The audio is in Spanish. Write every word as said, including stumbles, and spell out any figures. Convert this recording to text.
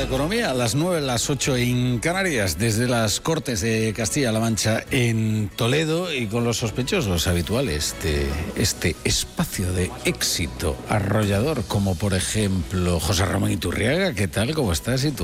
economía, a las nueve, las ocho en Canarias, desde las Cortes de Castilla-La Mancha en Toledo y con los sospechosos habituales de este espacio de éxito arrollador, como por ejemplo José Ramón Iturriaga. ¿Qué tal? ¿Cómo estás? ¿Y tú?